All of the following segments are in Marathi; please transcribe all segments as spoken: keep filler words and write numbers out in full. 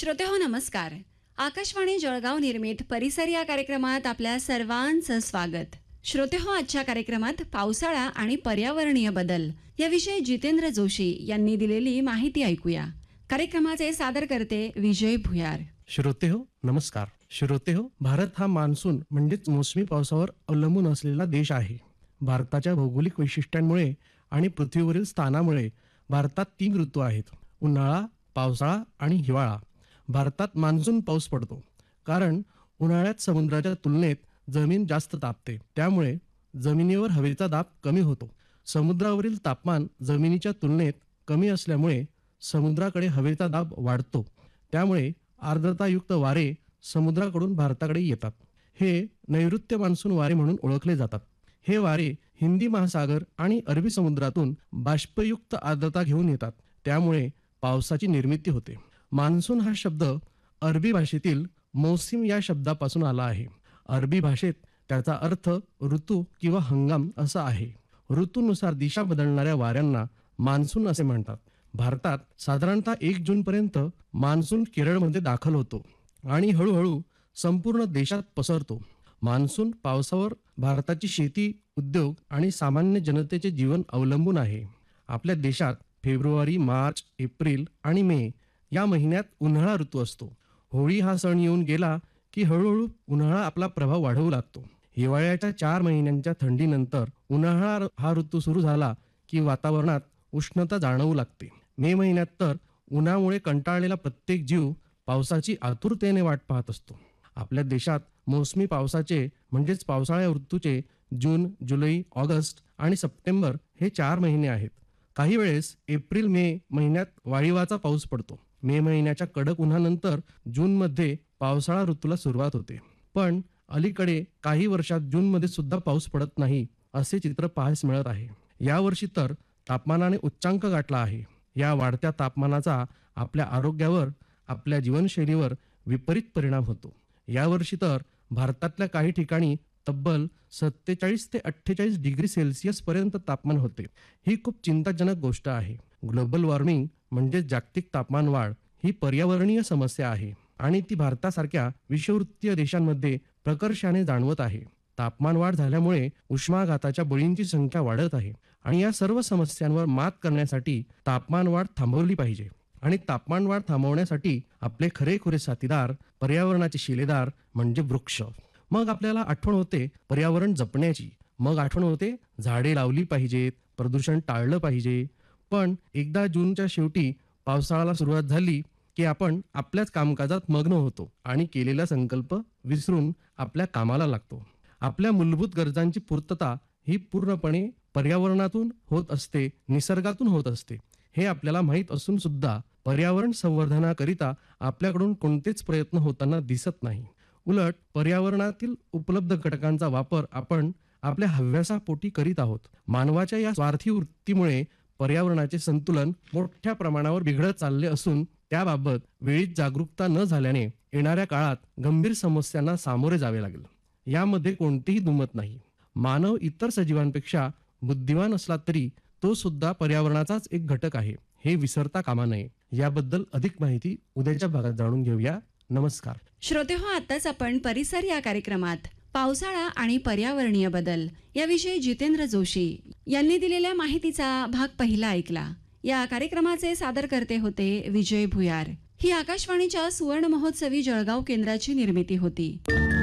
श्रोते हो नमस्कार. आकाशवाणी जळगाव निर्मित परिसर या कार्यक्रमात आपल्या सर्वांचं स्वागत. श्रोते हो, आजच्या कार्यक्रमात पावसाळा आणि पर्यावरणीय बदल याविषयी जितेंद्र जोशी यांनी दिलेली माहिती ऐकूया. कार्यक्रमाचे सादर करते विजय भुयार. श्रोते हो नमस्कार. श्रोते हो, भारत हा मान्सून म्हणजेच मोसमी पावसावर अवलंबून असलेला देश आहे. भारताच्या भौगोलिक वैशिष्ट्यांमुळे आणि पृथ्वीवरील स्थानामुळे भारतात तीन ऋतू आहेत: उन्हाळा, पावसाळा आणि हिवाळा. भारतात मान्सून पाऊस पडतो कारण उन्हाळ्यात समुद्राच्या तुलनेत जमीन जास्त तापते, त्यामुळे जमिनीवर हवेचा दाब कमी होतो. समुद्रावरील तापमान जमिनीच्या तुलनेत कमी असल्यामुळे समुद्राकडे हवेचा दाब वाढतो, त्यामुळे आर्द्रतायुक्त वारे समुद्राकडून भारताकडे येतात. हे नैऋत्य मान्सून वारे म्हणून ओळखले जातात. हे वारे हिंदी महासागर आणि अरबी समुद्रातून बाष्पयुक्त आर्द्रता घेऊन येतात, त्यामुळे पावसाची निर्मिती होते. मान्सून हा शब्द अरबी भाषेतील मौसिम या शब्दापासून आला आहे. अरबी भाषेत त्याचा अर्थ ऋतू किंवा हंगाम असा आहे. ऋतूनुसार दिशा बदलणाऱ्या वाऱ्यांना मान्सून असे म्हणतात. भारतात साधारणतः एक जूनपर्यंत मान्सून केरळमध्ये दाखल होतो आणि हळूहळू संपूर्ण देशात पसरतो. मान्सून पावसावर भारताची शेती, उद्योग आणि सामान्य जनतेचे जीवन अवलंबून आहे. आपल्या देशात फेब्रुवारी, मार्च, एप्रिल आणि मे या महिन्यात उन्हाळा ऋतू असतो. होळी हा सण येऊन गेला की हळूहळू उन्हाळा आपला प्रभाव वाढवू लागतो. हिवाळ्याच्या चार महिन्यांच्या थंडीनंतर उन्हाळा हा ऋतू सुरू झाला की वातावरणात उष्णता जाणवू लागते. मे महिन्यात तर उन्हामुळे कंटाळलेला प्रत्येक जीव पावसाची आतुरतेने वाट पाहत असतो. आपल्या देशात मोसमी पावसाचे म्हणजेच पावसाळ्या ऋतूचे जून, जुलै, ऑगस्ट आणि सप्टेंबर हे चार महिने आहेत. काही वेळेस एप्रिल मे महिन्यात वाळीवाचा पाऊस पडतो. मे महिन्याच्या कडक उन्हानंतर जूनमध्ये पावसाळा ऋतूला सुरुवात होते. पण अलीकडे काही वर्षात जूनमध्ये सुद्धा पाऊस पडत नाही असे चित्र पाहायला मिळत आहे. यावर्षी तर तापमानाने उच्चांक गाठला आहे. या वाढत्या तापमानाचा आपल्या आरोग्यावर, आपल्या जीवनशैलीवर विपरीत परिणाम होतो. यावर्षी तर भारतातल्या काही ठिकाणी तब्बल सत्तेचाळीस ते अठ्ठेचाळीस डिग्री सेल्सिअस पर्यंत तापमान होते. ही खूप चिंताजनक गोष्ट आहे. ग्लोबल वॉर्मिंग म्हणजे जागतिक तापमान वाढ ही पर्यावरणीय समस्या आहे आणि ती भारतासारख्या विषुववृत्तीय देशांमध्ये प्रकर्षाने जाणवत आहे. तापमान वाढ झाल्यामुळे उष्माघाताच्या बळींची संख्या वाढत आहे आणि या सर्व समस्यांवर मात करण्यासाठी तापमान वाढ थांबवली पाहिजे. आणि तापमान वाढ थांबवण्यासाठी आपले खरेखुरे साथीदार, पर्यावरणाचे शिलेदार म्हणजे वृक्ष. मग आपल्याला आठवण होते पर्यावरण जपण्याची. मग आठवण होते झाडे लावली पाहिजेत, प्रदूषण टाळलं पाहिजे. पण एकदा जूनच्या शेवटी पावसाळ्याला सुरुवात झाली की आपण आपल्याच कामकाजात मग्न होतो आणि केलेला संकल्प विसरून आपल्या कामाला लागतो. आपल्या मूलभूत गरजांची पूर्तता ही पूर्णपणे पर्यावरणातून होत असते, निसर्गातून होत असते. हे आपल्याला माहीत असून सुद्धा पर्यावरण संवर्धनाकरिता आपल्याकडून कोणतेच प्रयत्न होताना दिसत नाही. उलट पर्यावरणातील उपलब्ध घटकांचा वापर आपण आपल्या हव्यासापोटी करीत आहोत. मानवाच्या या स्वार्थी वृत्तीमुळे पर्यावरणाचे संतुलन मोठ्या प्रमाणावर बिघडत चालले असून त्याबाबत वेळीच जागरूकता न झाल्याने येणाऱ्या काळात गंभीर समस्यांना सामोरे जावे लागेल. यामध्ये कोणतीही दुमत नाही. मानव इतर सजीवांपेक्षा बुद्धिमान असला तरी तो सुद्धा पर्यावरणाचाच एक घटक आहे, हे विसरता कामा नये. याबद्दल अधिक माहिती उद्याच्या भागात जाणून घेऊया. नमस्कार. श्रोते हो, आताच आपण परिसर या कार्यक्रमात पावसाळा आणि पर्यावरणीय बदल याविषयी जितेंद्र जोशी यांनी दिलेल्या माहितीचा भाग पहिला ऐकला. या कार्यक्रमाचे सादर करते होते विजय भुयार. ही आकाशवाणीच्या सुवर्ण महोत्सवी जळगाव केंद्राची निर्मिती होती.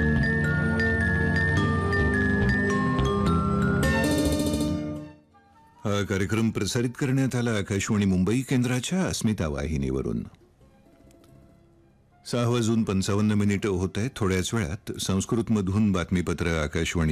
हा कार्यक्रम प्रसारित करण्यात आला आकाशवाणी मुंबई केंद्राच्या अस्मिता वाहिनीवरून. सहा वाजून पंचावन्न मिनिटं होत आहेत. थोड्याच वेळात संस्कृतमधून बातमीपत्र आकाशवाणी